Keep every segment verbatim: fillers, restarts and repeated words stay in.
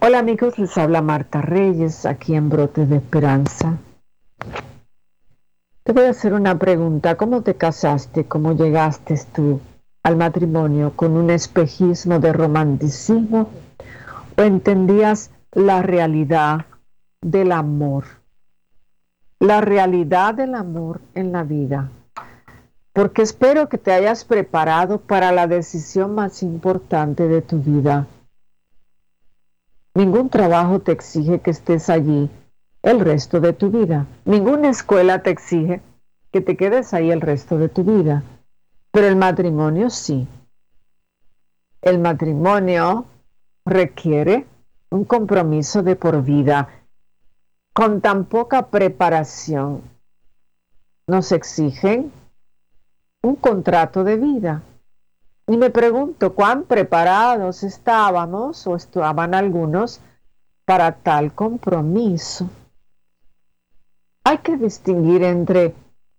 Hola amigos, les habla Marta Reyes aquí en Brotes de Esperanza. Te voy a hacer una pregunta. ¿Cómo te casaste? ¿Cómo llegaste tú al matrimonio? ¿Con un espejismo de romanticismo o entendías la realidad del amor? La realidad del amor en la vida. Porque espero que te hayas preparado para la decisión más importante de tu vida. Ningún trabajo te exige que estés allí el resto de tu vida. Ninguna escuela te exige que te quedes ahí el resto de tu vida. Pero el matrimonio sí. El matrimonio requiere un compromiso de por vida. Con tan poca preparación nos exigen un contrato de vida. Y me pregunto cuán preparados estábamos o estaban algunos para tal compromiso. Hay que distinguir entre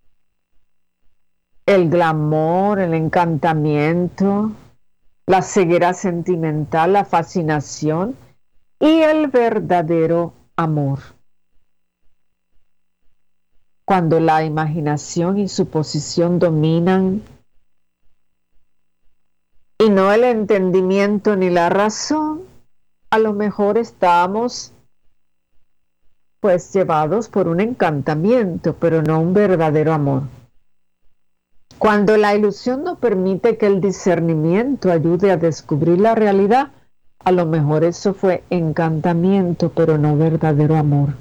el glamour, el encantamiento, la ceguera sentimental, la fascinación y el verdadero amor. Cuando la imaginación y su posición dominan y no el entendimiento ni la razón, a lo mejor estamos pues llevados por un encantamiento, pero no un verdadero amor. Cuando la ilusión no permite que el discernimiento ayude a descubrir la realidad, a lo mejor eso fue encantamiento, pero no verdadero amor.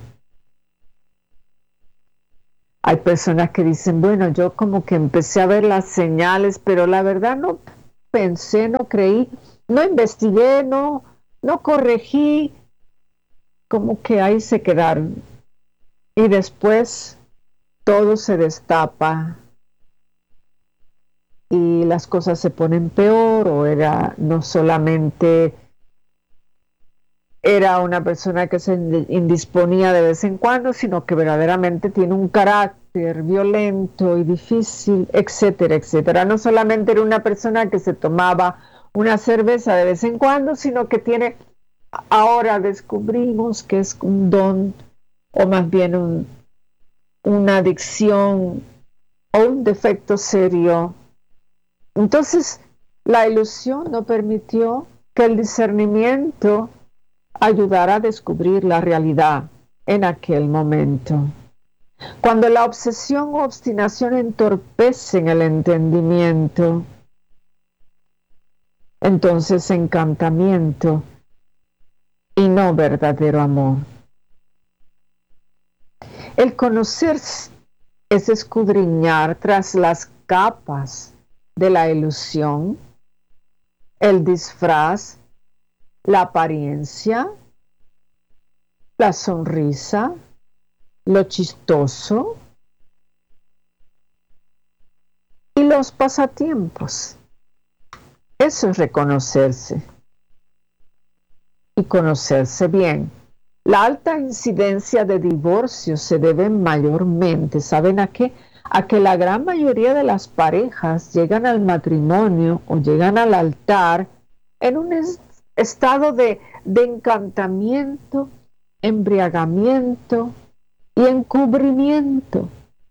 Hay personas que dicen, bueno, yo como que empecé a ver las señales, pero la verdad no pensé, no creí, no investigué, no, no corregí, como que ahí se quedaron. Y después todo se destapa y las cosas se ponen peor, o era no solamente era una persona que se indisponía de vez en cuando, sino que verdaderamente tiene un carácter violento y difícil, etcétera, etcétera. No solamente era una persona que se tomaba una cerveza de vez en cuando, sino que tiene, ahora descubrimos que es un don, o más bien un, una adicción o un defecto serio. Entonces, la ilusión no permitió que el discernimiento ayudara a descubrir la realidad en aquel momento. Cuando la obsesión o obstinación entorpecen el entendimiento, entonces encantamiento y no verdadero amor. El conocer es escudriñar tras las capas de la ilusión, el disfraz, la apariencia, la sonrisa, lo chistoso y los pasatiempos. Eso es reconocerse y conocerse bien. La alta incidencia de divorcios se debe mayormente, ¿saben a qué? A que la gran mayoría de las parejas llegan al matrimonio o llegan al altar en un est- estado de, de encantamiento, embriagamiento y encubrimiento.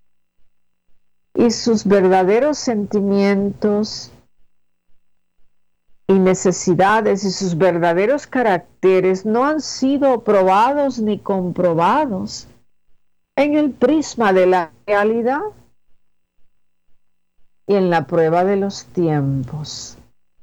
Y sus verdaderos sentimientos y necesidades y sus verdaderos caracteres no han sido probados ni comprobados en el prisma de la realidad y en la prueba de los tiempos.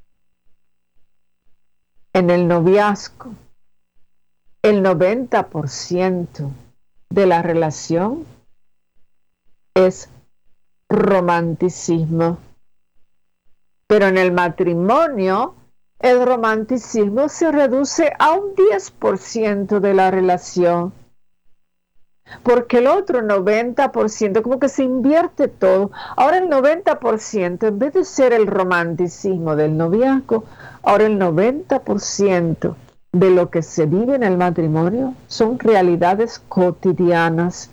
En el noviazgo, el noventa por ciento de la relación es romanticismo, pero en el matrimonio el romanticismo se reduce a un diez por ciento de la relación, porque el otro noventa por ciento como que se invierte todo. Ahora el noventa por ciento, en vez de ser el romanticismo del noviazgo, ahora el noventa por ciento de lo que se vive en el matrimonio son realidades cotidianas,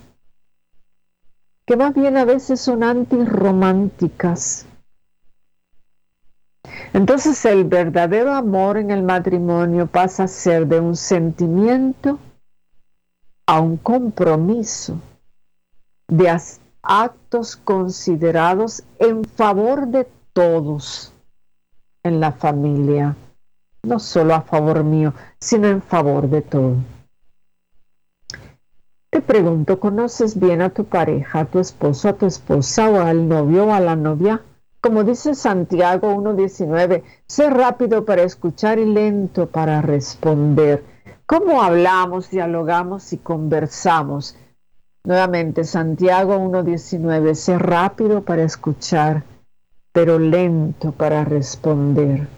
que más bien a veces son antirrománticas. Entonces el verdadero amor en el matrimonio pasa a ser de un sentimiento a un compromiso de actos considerados en favor de todos en la familia, no solo a favor mío, sino en favor de todos. Te pregunto, ¿conoces bien a tu pareja, a tu esposo, a tu esposa o al novio o a la novia? Como dice Santiago uno diecinueve, sé rápido para escuchar y lento para responder. ¿Cómo hablamos, dialogamos y conversamos? Nuevamente, Santiago uno diecinueve, sé rápido para escuchar, pero lento para responder.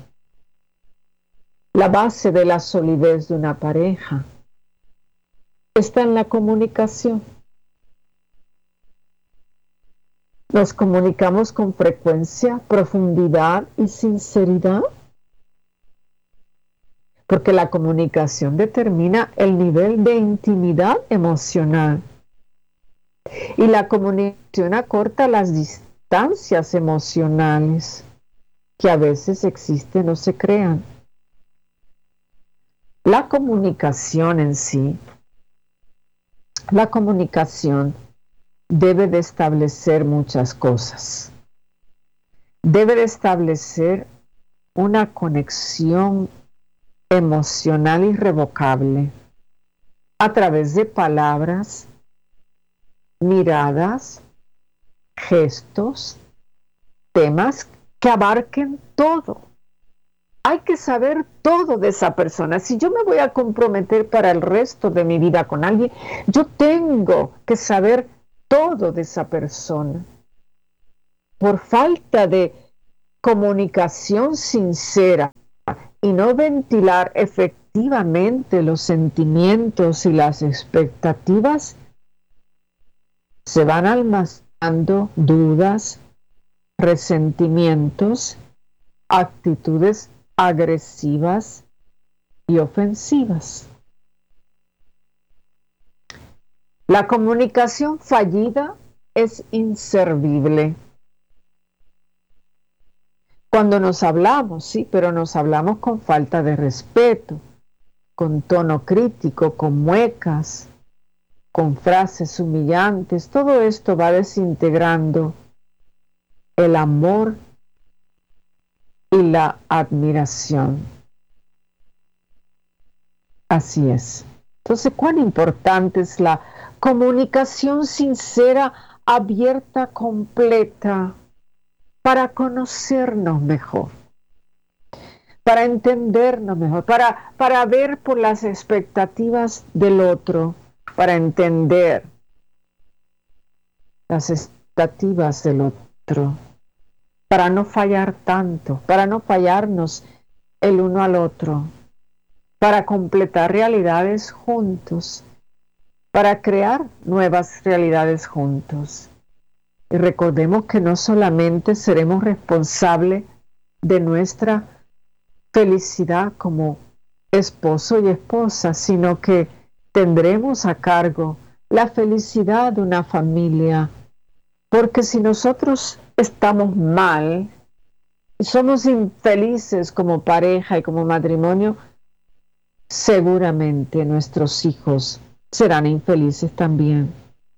La base de la solidez de una pareja está en la comunicación. ¿Nos comunicamos con frecuencia, profundidad y sinceridad? Porque la comunicación determina el nivel de intimidad emocional. Y la comunicación acorta las distancias emocionales que a veces existen o se crean. La comunicación en sí, la comunicación debe de establecer muchas cosas. Debe de establecer una conexión emocional irrevocable a través de palabras, miradas, gestos, temas que abarquen todo. Hay que saber todo de esa persona. Si yo me voy a comprometer para el resto de mi vida con alguien, yo tengo que saber todo de esa persona. Por falta de comunicación sincera y no ventilar efectivamente los sentimientos y las expectativas, se van almacenando dudas, resentimientos, actitudes agresivas y ofensivas. La comunicación fallida es inservible. Cuando nos hablamos, sí, pero nos hablamos con falta de respeto, con tono crítico, con muecas, con frases humillantes. Todo esto va desintegrando el amor y la admiración. Así es. Entonces, ¿cuán importante es la comunicación sincera, abierta, completa, para conocernos mejor, para entendernos mejor, para, para ver por las expectativas del otro, para entender las expectativas del otro, para no fallar tanto, para no fallarnos el uno al otro, para completar realidades juntos, para crear nuevas realidades juntos. Y recordemos que no solamente seremos responsables de nuestra felicidad como esposo y esposa, sino que tendremos a cargo la felicidad de una familia. Porque si nosotros estamos mal y somos infelices como pareja y como matrimonio, seguramente nuestros hijos serán infelices también.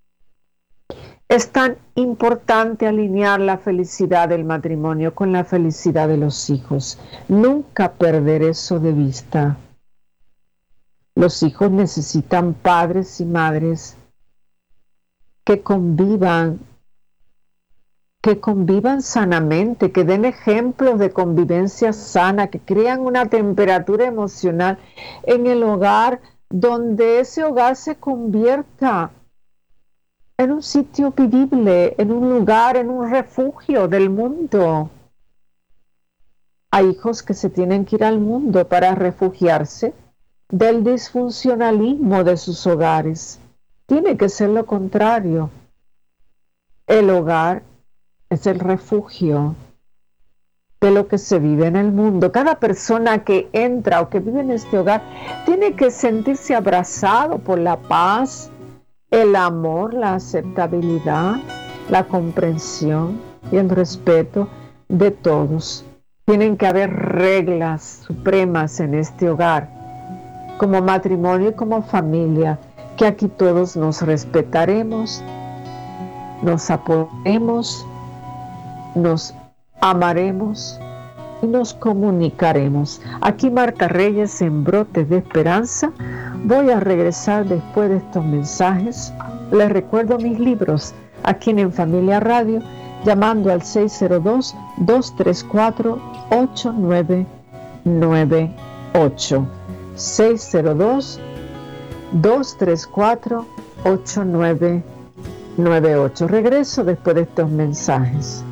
Es tan importante alinear la felicidad del matrimonio con la felicidad de los hijos. Nunca perder eso de vista. Los hijos necesitan padres y madres que convivan, que convivan sanamente, que den ejemplos de convivencia sana, que crean una temperatura emocional en el hogar, donde ese hogar se convierta en un sitio vivible, en un lugar, en un refugio del mundo. Hay hijos que se tienen que ir al mundo para refugiarse del disfuncionalismo de sus hogares. Tiene que ser lo contrario. El hogar es el refugio de lo que se vive en el mundo. Cada persona que entra o que vive en este hogar tiene que sentirse abrazado por la paz, el amor, la aceptabilidad, la comprensión y el respeto de todos Tienen que haber reglas supremas en este hogar, como matrimonio y como familia, que aquí todos nos respetaremos, nos apoyaremos, nos amaremos y nos comunicaremos. Aquí Marta Reyes en Brotes de Esperanza. Voy a regresar después de estos mensajes. Les recuerdo mis libros aquí en Familia Radio, llamando al seis cero dos, dos tres cuatro, ocho nueve nueve ocho. seis cero dos, dos tres cuatro, ocho nueve nueve ocho. Regreso después de estos mensajes.